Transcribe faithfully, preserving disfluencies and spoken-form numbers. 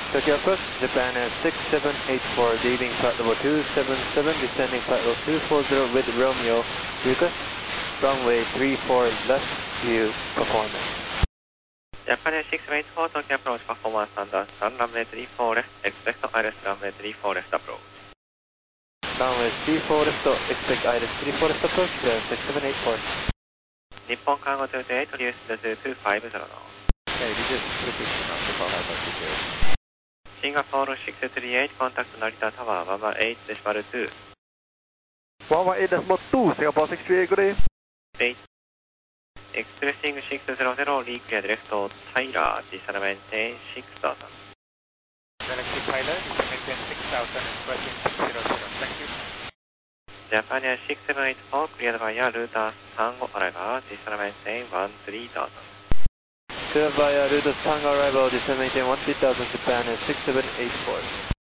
Tokyo approach, Japan Air six seven eight four, leaving flight level two seven seven, descending flight level two four zero with Romeo, request, runway three four left, view, performance. Japan Air six seven eight four, Tokyo approach, performance standard, sun runway three four left, expect I R S runway three four left approach. Runway three four left, expect I R S three four left approach, six seven eight four. Nippon Cargo two two eight, reduce to two five zero. Okay, reduce to two five zero. Singapore six three eight, contact Narita Tower, one one eight decimal two. one one eight decimal two, Singapore six three eight, good day. eight. Expressing six hundred, reclear direct Tyler, descend maintain six thousand. Galaxy Tyler, descend maintain six thousand, expressing six hundred, thank you. Japan Air six seven eight four, cleared via router Tango arrival, descend maintain one three thousand. Cleared via router Tango arrival, descend maintain one three thousand, Japan Air six seven eight four.